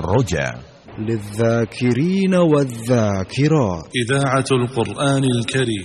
الرجا للذاكرين والذاكرات. إذاعة القرآن الكريم.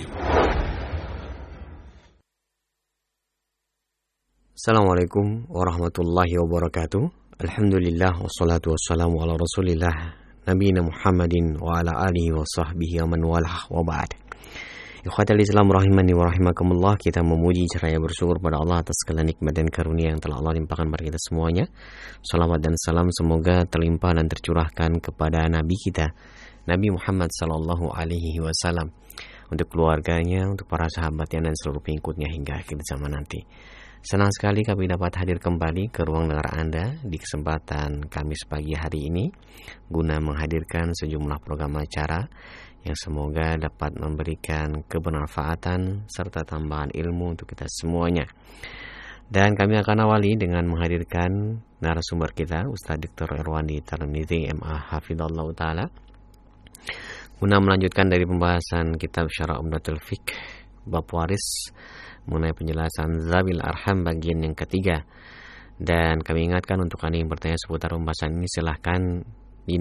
Assalamualaikum warahmatullahi wabarakatuh. Alhamdulillah wassalatu wassalamu ala rasulillah nabiyina Muhammadin wa ala alihi wa sahbihi wa man walah wa ba'd. Ikhwatal Islam rahimani wa rahimakumullah, kita memuji seraya bersyukur pada Allah atas segala nikmat dan karunia yang telah Allah limpahkan pada kita semuanya. Salawat dan salam semoga terlimpah dan tercurahkan kepada Nabi kita, Nabi Muhammad sallallahu alaihi wasallam, untuk keluarganya, untuk para sahabatnya dan seluruh pengikutnya hingga akhir zaman nanti. Senang sekali kami dapat hadir kembali ke ruang dengar Anda di kesempatan Kamis pagi hari ini guna menghadirkan sejumlah program acara yang semoga dapat memberikan kebermanfaatan serta tambahan ilmu untuk kita semuanya. Dan kami akan awali dengan menghadirkan narasumber kita, Ustaz Dr. Irwandi Tarmizi MA Hafidhallahu Ta'ala, guna melanjutkan dari pembahasan kitab Syarah Umdatul Fiqh bab waris mengenai penjelasan Zawil Arham bagian yang ketiga. Dan kami ingatkan untuk Anda yang bertanya seputar pembahasan ini, silahkan di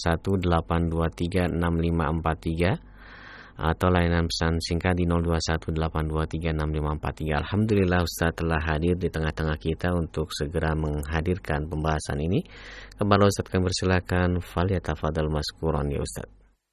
0218236543 atau layanan pesan singkat di 0218236543. Alhamdulillah Ustaz telah hadir di tengah-tengah kita untuk segera menghadirkan pembahasan ini. Kepada Ustaz kami persilakan, falyatafadhal maskuran ya Ustaz.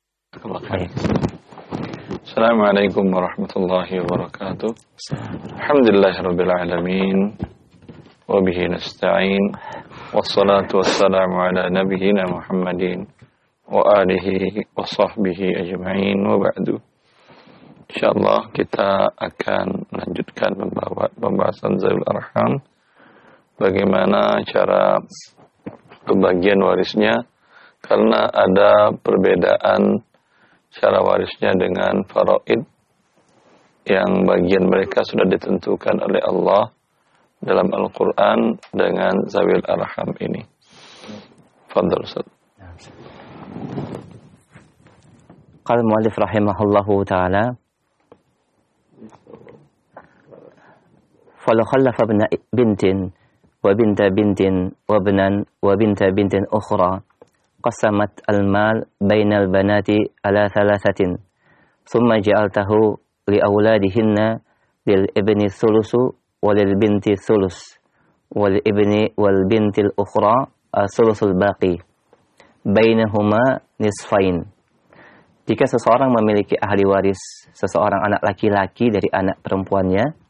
Assalamualaikum warahmatullahi wabarakatuh. Alhamdulillahirabbil alamin wa bihi nasta'in wassalatu wassalamu ala nabiyyina Muhammadin wa alihi wa sahbihi ajma'in wa ba'du. Insyaallah kita akan melanjutkan pembahasan Zawil Arham, bagaimana cara pembagian warisnya, karena ada perbedaan cara warisnya dengan faraid yang bagian mereka sudah ditentukan oleh Allah dalam Al-Quran dengan Zawil Arham ini. Fadhal Ustaz. Qala al-muallif rahimahullahu ta'ala, falau khallafa bintin wa binta bintin wa ibnan wa binta bintin ukhra qasamat al-mal bainal banati ala thalathatin thumma ja'altahu li awladihinna lil ibni thulusu walil binti thulus wal ibni wal bintil ukhra thulusul baqi bainahuma nisfain. Jika seseorang memiliki ahli waris, seseorang anak laki-laki dari anak perempuannya,